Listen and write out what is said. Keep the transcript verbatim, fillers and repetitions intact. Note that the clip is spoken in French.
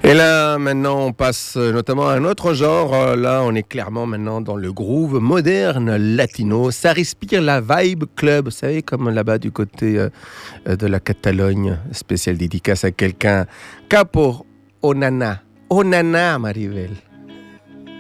Et là, maintenant, on passe notamment à un autre genre. Là, on est clairement maintenant dans le groove moderne latino. Ça respire la vibe club, vous savez, comme là-bas du côté euh, de la Catalogne. Spéciale dédicace à quelqu'un. Capo Onana. Onana, Maribel.